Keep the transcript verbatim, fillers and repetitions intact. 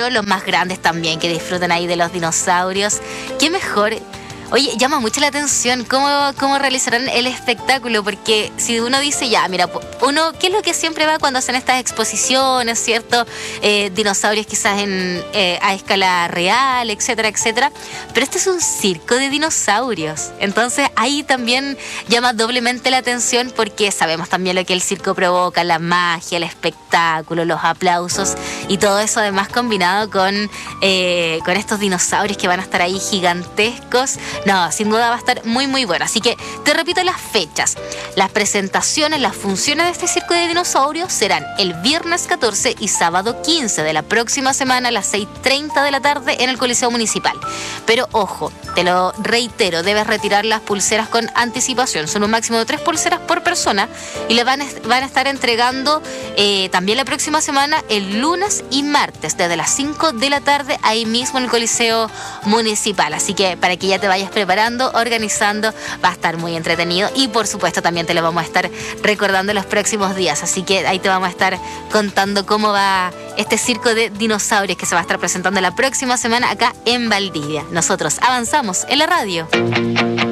pero los más grandes también, que disfruten ahí de los dinosaurios. Qué mejor. Oye, llama mucho la atención cómo, cómo realizarán el espectáculo, porque si uno dice, ya, mira, uno, ¿qué es lo que siempre va cuando hacen estas exposiciones, cierto? Eh, dinosaurios quizás en, eh, a escala real, etcétera, etcétera. Pero este es un circo de dinosaurios. Entonces ahí también llama doblemente la atención, porque sabemos también lo que el circo provoca, la magia, el espectáculo, los aplausos y todo eso además combinado con, eh, con estos dinosaurios que van a estar ahí gigantescos. No, sin duda va a estar muy muy bueno. Así que te repito las fechas. Las presentaciones, las funciones de este circo de dinosaurios serán el viernes catorce y sábado quince de la próxima semana a las seis treinta de la tarde en el Coliseo Municipal. Pero ojo, te lo reitero, debes retirar las pulseras con anticipación. Son un máximo de tres pulseras por persona y le van a, van a estar entregando eh, también la próxima semana el lunes y martes desde las cinco de la tarde ahí mismo en el Coliseo Municipal. Así que para que ya te vayas preparando, organizando, va a estar muy entretenido y por supuesto también te lo vamos a estar recordando en los próximos días, así que ahí te vamos a estar contando cómo va este circo de dinosaurios que se va a estar presentando la próxima semana acá en Valdivia. Nosotros avanzamos en la radio.